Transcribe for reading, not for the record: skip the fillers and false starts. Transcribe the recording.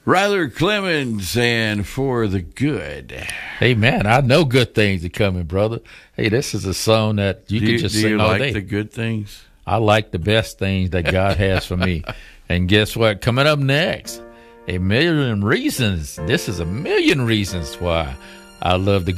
Ryler Clemens and For the Good. Hey, man, I know good things are coming, brother. Hey, this is a song that you can just sing all day. Do you like the good things? I like the best things that God has for me. And guess what? Coming up next, a million reasons. This is a million reasons why I love the